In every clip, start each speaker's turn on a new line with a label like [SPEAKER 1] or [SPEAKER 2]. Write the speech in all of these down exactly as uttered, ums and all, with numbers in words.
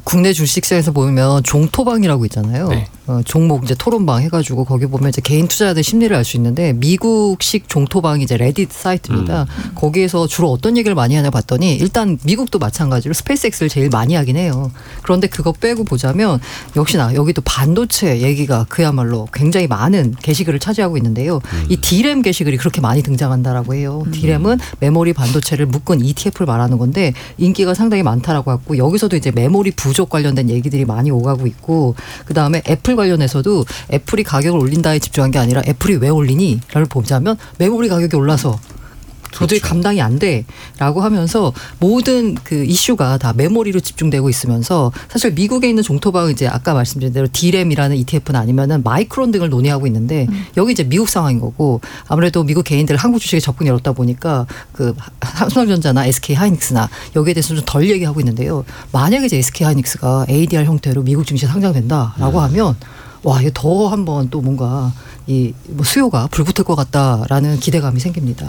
[SPEAKER 1] 국내 주식시장에서 보면 종토방이라고 있잖아요. 네. 어, 종목 이제 토론방 해가지고 거기 보면 이제 개인 투자자들 심리를 알 수 있는데 미국식 종토방이 이제 레딧 사이트입니다. 음. 거기에서 주로 어떤 얘기를 많이 하냐 봤더니 일단 미국도 마찬가지로 스페이스X를 제일 많이 하긴 해요. 그런데 그거 빼고 보자면 역시나 여기도 반도체 얘기가 그야말로 굉장히 많은 게시글을 차지하고 있는데요. 음. 이 디램 게시글이 그렇게 많이 등장한다라고 해요. 음. 디램은 메모리 반도체를 묶은 이티에프를 말하는 건데 인기가 상당히 많다라고 하고 여기서도 이제 메모리 부족 관련된 얘기들이 많이 오가고 있고 그다음에 애플 관련해서도 애플이 가격을 올린다에 집중한 게 아니라 애플이 왜 올리니? 라를 보자면 메모리 가격이 올라서 도저히 그렇죠. 감당이 안 돼라고 하면서 모든 그 이슈가 다 메모리로 집중되고 있으면서 사실 미국에 있는 종토방은 이제 아까 말씀드린 대로 디램이라는 이티에프는 아니면은 마이크론 등을 논의하고 있는데 음. 여기 이제 미국 상황인 거고 아무래도 미국 개인들 한국 주식에 접근이 어렵다 보니까 그 삼성전자나 에스케이하이닉스나 여기에 대해서 좀 덜 얘기하고 있는데요. 만약에 이제 에스케이하이닉스가 에이디알 형태로 미국 증시에 상장된다라고 음. 하면 와, 이거 더 한번 또 뭔가 이 뭐 수요가 불붙을 것 같다라는 기대감이 생깁니다.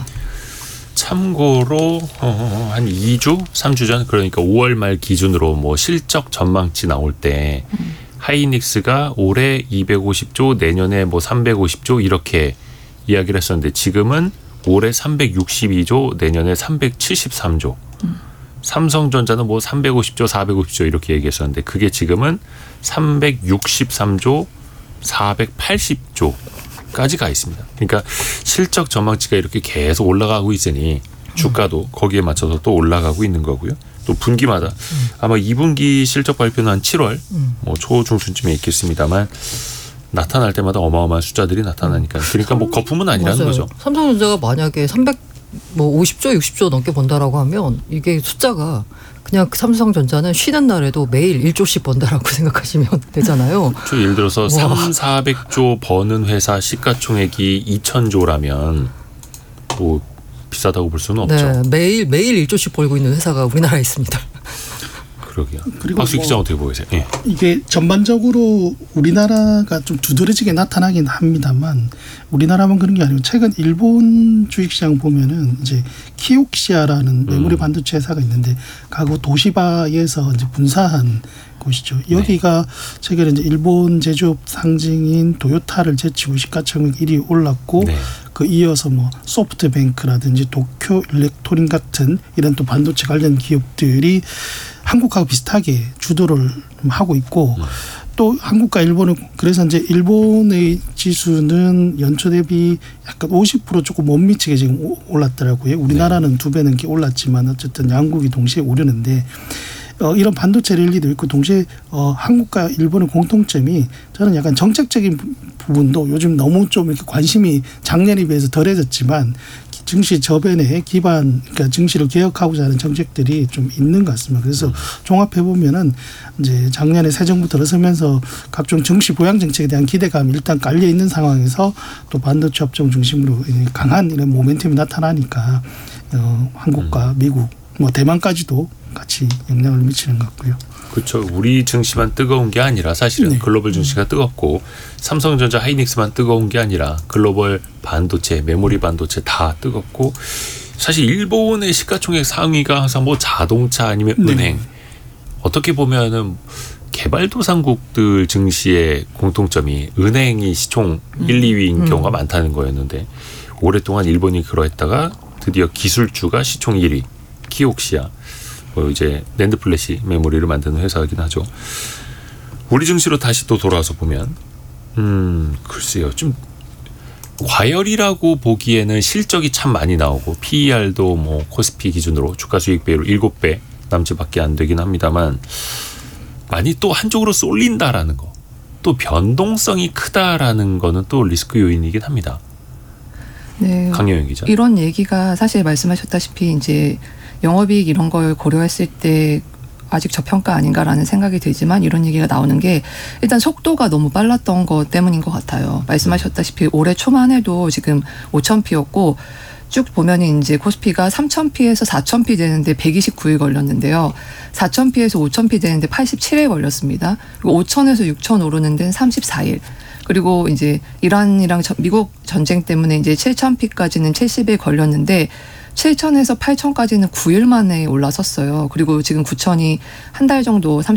[SPEAKER 2] 참고로 어, 한 이 주, 삼 주 전 그러니까 오월 말 기준으로 뭐 실적 전망치 나올 때 음. 하이닉스가 올해 이백오십조 내년에 뭐 삼백오십조 이렇게 이야기를 했었는데 지금은 올해 삼백육십이조 내년에 삼백칠십삼조 음. 삼성전자는 뭐 삼백오십조 사백오십조 이렇게 얘기했었는데 그게 지금은 삼백육십삼조 사백팔십조 까지 가 있습니다. 그러니까 실적 전망치가 이렇게 계속 올라가고 있으니 주가도 거기에 맞춰서 또 올라가고 있는 거고요. 또 분기마다 아마 이 분기 실적 발표는 한 칠월 뭐 초중순쯤에 있겠습니다만 나타날 때마다 어마어마한 숫자들이 나타나니까 그러니까 뭐 거품은 아니라는
[SPEAKER 1] 맞아요.
[SPEAKER 2] 거죠.
[SPEAKER 1] 삼성전자가 만약에 삼백오십조 육십조 넘게 번다라고 하면 이게 숫자가 그냥 삼성전자는 쉬는 날에도 매일 일조씩 번다라고 생각하시면 되잖아요.
[SPEAKER 2] 그렇죠. 예를 들어서 와. 삼, 사백조 버는 회사 시가총액이 이천조라면 뭐 비싸다고 볼 수는 없죠.
[SPEAKER 1] 네, 매일 매일 일조씩 벌고 있는 회사가 우리나라에 있습니다.
[SPEAKER 2] 그러게요. 박수 기자 뭐 어떻게 보세요? 예.
[SPEAKER 3] 이게 전반적으로 우리나라가 좀 두드러지게 나타나긴 합니다만 우리나라만 그런 게 아니고 최근 일본 주식시장 보면은 이제 키옥시아라는 메모리 음. 반도체 회사가 있는데 가구 도시바에서 이제 분사한 곳이죠. 여기가 네. 최근에 이제 일본 제조업 상징인 도요타를 제치고 시가총액 일 위 올랐고 네. 그 이어서 뭐 소프트뱅크라든지 도쿄 일렉트로닉 같은 이런 또 반도체 관련 기업들이 한국하고 비슷하게 주도를 하고 있고 음. 또 한국과 일본은 그래서 이제 일본의 지수는 연초 대비 약간 오십 퍼센트 조금 못 미치게 지금 올랐더라고요. 우리나라는 네. 두 배는 이렇게 올랐지만 어쨌든 양국이 동시에 오르는데 어, 이런 반도체 랠리도 있고 동시에 어, 한국과 일본의 공통점이 저는 약간 정책적인 부분도 요즘 너무 좀 이렇게 관심이 작년에 비해서 덜해졌지만 증시 저변에 기반, 그러니까 증시를 개혁하고자 하는 정책들이 좀 있는 것 같습니다. 그래서 종합해 보면은 이제 작년에 새 정부 들어서면서 각종 증시 보양 정책에 대한 기대감이 일단 깔려 있는 상황에서 또 반도체 업종 중심으로 강한 이런 모멘텀이 나타나니까 어, 한국과 미국, 뭐 대만까지도 같이 영향을 미치는 것 같고요.
[SPEAKER 2] 그렇죠. 우리 증시만 뜨거운 게 아니라 사실은 네. 글로벌 증시가 뜨겁고 삼성전자 하이닉스만 뜨거운 게 아니라 글로벌 반도체, 메모리 반도체 다 뜨겁고 사실 일본의 시가총액 상위가 항상 뭐 자동차 아니면 네. 은행 어떻게 보면은 개발도상국들 증시의 공통점이 은행이 시총 음. 일, 이위인 음. 경우가 많다는 거였는데 오랫동안 일본이 그러했다가 드디어 기술주가 시총 일 위 키옥시아 뭐 이제 낸드 플래시 메모리를 만드는 회사이긴 하죠. 우리 증시로 다시 또 돌아와서 보면 음 글쎄요 좀 과열이라고 보기에는 실적이 참 많이 나오고 피이알도 뭐 코스피 기준으로 주가 수익 비율 일곱 배 남짓밖에 안 되긴 합니다만 많이 또 한쪽으로 쏠린다라는 거, 또 변동성이 크다라는 거는 또 리스크 요인이긴 합니다.
[SPEAKER 4] 네,
[SPEAKER 2] 강영희 기자.
[SPEAKER 4] 이런 얘기가 사실 말씀하셨다시피 이제 영업이익 이런 걸 고려했을 때 아직 저평가 아닌가라는 생각이 들지만 이런 얘기가 나오는 게 일단 속도가 너무 빨랐던 것 때문인 것 같아요. 말씀하셨다시피 올해 초만 해도 지금 오천 피였고 쭉 보면 이제 코스피가 삼천 피에서 사천 피 되는데 백이십구 일 걸렸는데요. 사천 피에서 오천 피 되는데 팔십칠 일 걸렸습니다. 그리고 오천에서 육천 오르는 데는 삼십사 일. 그리고 이제 이란이랑 미국 전쟁 때문에 이제 칠천 피까지는 칠십 일 걸렸는데 칠천에서 팔천까지는 구 일 만에 올라섰어요. 그리고 지금 구천이 한 달 정도